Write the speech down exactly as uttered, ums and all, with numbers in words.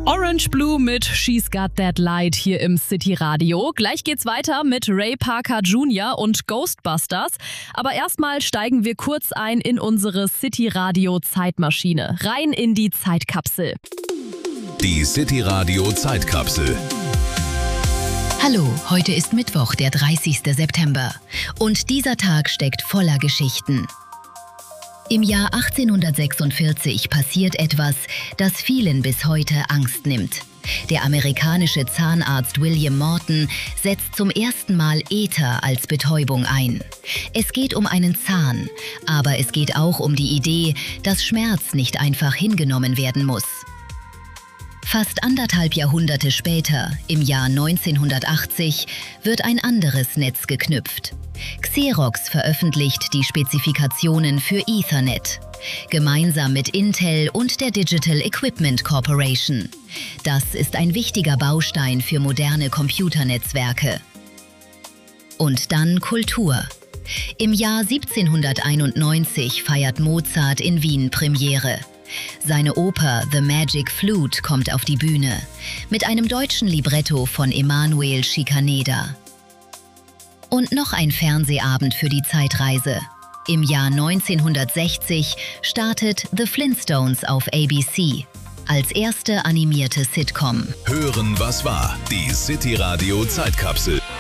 Orange Blue mit She's Got That Light hier im City Radio. Gleich geht's weiter mit Ray Parker Junior und Ghostbusters. Aber erstmal steigen wir kurz ein in unsere City Radio Zeitmaschine. Rein in die Zeitkapsel. Die City Radio Zeitkapsel. Hallo, heute ist Mittwoch, der dreißigste September. Und dieser Tag steckt voller Geschichten. Im Jahr achtzehnhundertsechsundvierzig passiert etwas, das vielen bis heute Angst nimmt. Der amerikanische Zahnarzt William Morton setzt zum ersten Mal Ether als Betäubung ein. Es geht um einen Zahn, aber es geht auch um die Idee, dass Schmerz nicht einfach hingenommen werden muss. Fast anderthalb Jahrhunderte später, im Jahr neunzehnhundertachtzig, wird ein anderes Netz geknüpft. Xerox veröffentlicht die Spezifikationen für Ethernet, gemeinsam mit Intel und der Digital Equipment Corporation. Das ist ein wichtiger Baustein für moderne Computernetzwerke. Und dann Kultur. Im Jahr siebzehnhunderteinundneunzig feiert Mozart in Wien Premiere. Seine Oper The Magic Flute kommt auf die Bühne, mit einem deutschen Libretto von Emanuel Schikaneder. Und noch ein Fernsehabend für die Zeitreise. Im Jahr neunzehnhundertsechzig startet The Flintstones auf A B C als erste animierte Sitcom. Hören, was war? Die City Radio Zeitkapsel.